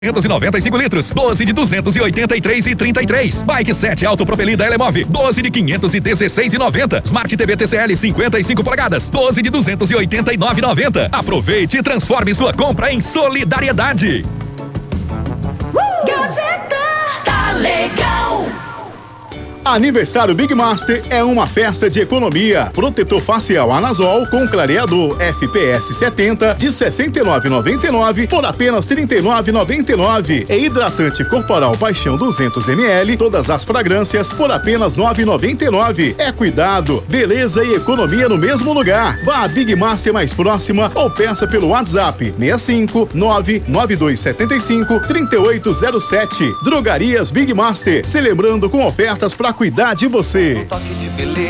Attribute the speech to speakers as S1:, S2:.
S1: 295 litros, 12 de 283,33. Bike 7 autopropelida Elemove, 12 de 516,90. Smart TV TCL 55 polegadas, 12 de 289,90. Aproveite e transforme sua compra em solidariedade.
S2: Gazeta tá legal.
S3: Aniversário Big Master é uma festa de economia. Protetor facial Anazol com clareador FPS 70 de R$ 69,99 por apenas R$ 39,99. E hidratante corporal Paixão 200 ml, todas as fragrâncias por apenas R$ 9,99. É cuidado, beleza e economia no mesmo lugar. Vá à Big Master mais próxima ou peça pelo WhatsApp 65 99275 3807. Drogarias Big Master, celebrando com ofertas para cuidar de você.
S4: Um toque de beleza.